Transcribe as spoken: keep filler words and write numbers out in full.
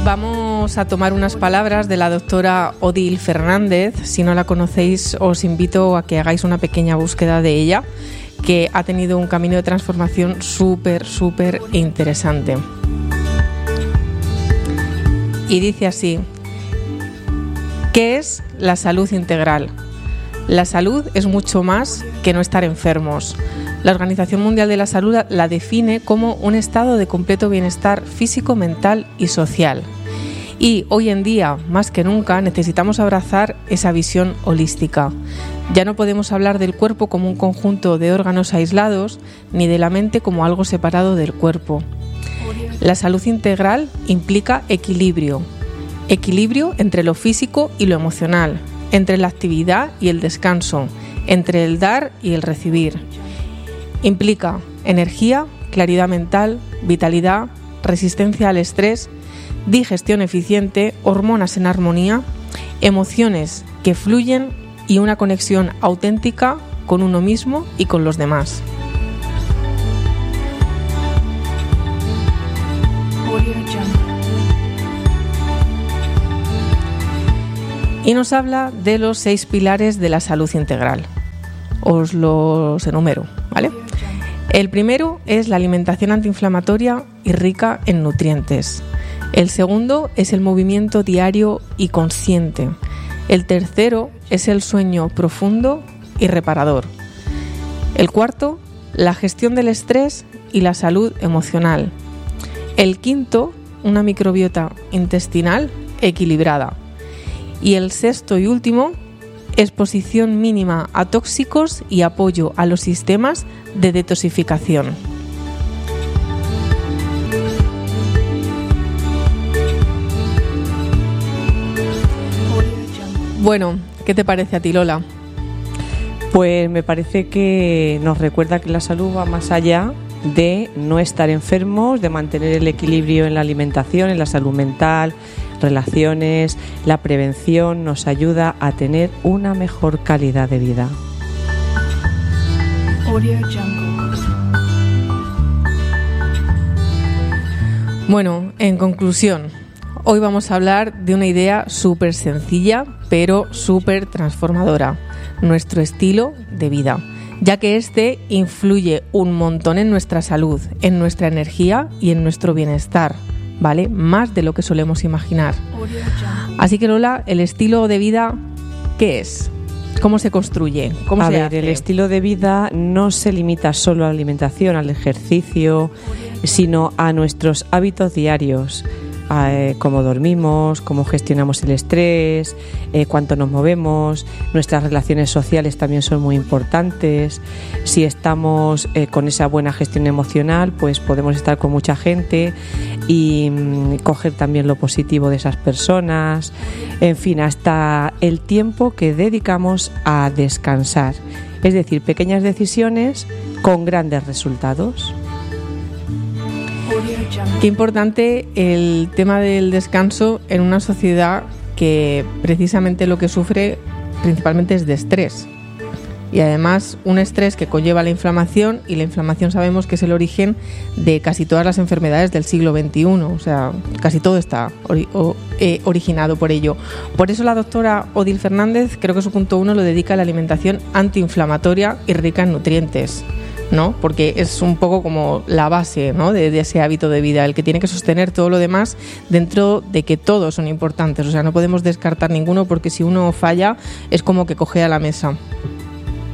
Vamos a tomar unas palabras de la doctora Odil Fernández. Si no la conocéis, os invito a que hagáis una pequeña búsqueda de ella, que ha tenido un camino de transformación súper, súper interesante. Y dice así: ¿qué es la salud integral? La salud es mucho más que no estar enfermos. La Organización Mundial de la Salud la define como un estado de completo bienestar físico, mental y social. Y hoy en día, más que nunca, necesitamos abrazar esa visión holística. Ya no podemos hablar del cuerpo como un conjunto de órganos aislados, ni de la mente como algo separado del cuerpo. La salud integral implica equilibrio. Equilibrio entre lo físico y lo emocional, entre la actividad y el descanso, entre el dar y el recibir. Implica energía, claridad mental, vitalidad, resistencia al estrés, digestión eficiente, hormonas en armonía, emociones que fluyen y una conexión auténtica con uno mismo y con los demás. Y nos habla de los seis pilares de la salud integral. Os los enumero, ¿vale? El primero es la alimentación antiinflamatoria y rica en nutrientes. El segundo es el movimiento diario y consciente. El tercero es el sueño profundo y reparador. El cuarto, la gestión del estrés y la salud emocional. El quinto, una microbiota intestinal equilibrada. Y el sexto y último, exposición mínima a tóxicos y apoyo a los sistemas de detoxificación. Bueno, ¿qué te parece a ti, Lola? Pues me parece que nos recuerda que la salud va más allá de no estar enfermos, de mantener el equilibrio en la alimentación, en la salud mental, relaciones. La prevención nos ayuda a tener una mejor calidad de vida. Bueno, en conclusión, hoy vamos a hablar de una idea súper sencilla, pero súper transformadora: nuestro estilo de vida, ya que este influye un montón en nuestra salud, en nuestra energía y en nuestro bienestar, ¿vale? Más de lo que solemos imaginar. Así que, Lola, el estilo de vida, ¿qué es? ¿Cómo se construye? ¿Cómo a se ver, hace? El estilo de vida no se limita solo a la alimentación, al ejercicio, sino a nuestros hábitos diarios. Eh, cómo dormimos, cómo gestionamos el estrés, eh, cuánto nos movemos. Nuestras relaciones sociales también son muy importantes. Si estamos eh, con esa buena gestión emocional, pues podemos estar con mucha gente y mm, coger también lo positivo de esas personas. En fin, hasta el tiempo que dedicamos a descansar. Es decir, pequeñas decisiones con grandes resultados. Qué importante el tema del descanso en una sociedad que precisamente lo que sufre principalmente es de estrés. Y además un estrés que conlleva la inflamación, y la inflamación sabemos que es el origen de casi todas las enfermedades del siglo veintiuno. O sea, casi todo está ori- o, eh, originado por ello. Por eso la doctora Odil Fernández, creo que su punto uno lo dedica a la alimentación antiinflamatoria y rica en nutrientes, ¿no? Porque es un poco como la base, ¿no? de, de ese hábito de vida, el que tiene que sostener todo lo demás, dentro de que todos son importantes. O sea, no podemos descartar ninguno, porque si uno falla es como que cojea la mesa.